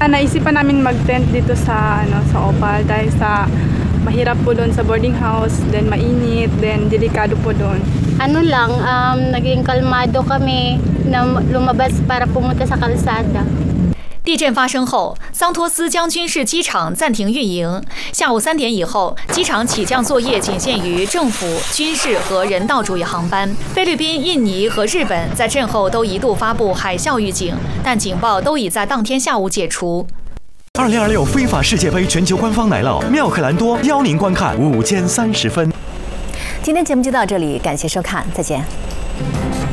Naisipan namin mag-tent dito sa Opal dahil sa mahirap po doon sa boarding house, then mainit, then delikado po doon. Naging kalmado kami na lumabas para pumunta sa kalsada。 地震发生后，桑托斯将军市机场暂停运营。下午3点以后，机场起降作业仅限于政府、军事和人道主义航班。菲律宾、印尼和日本在震后都一度发布海啸预警，但警报都已在当天下午解除。 2026非法世界杯全球官方奶酪妙可蓝多邀您观看5间30分。 今天节目就到这里，感谢收看，再见。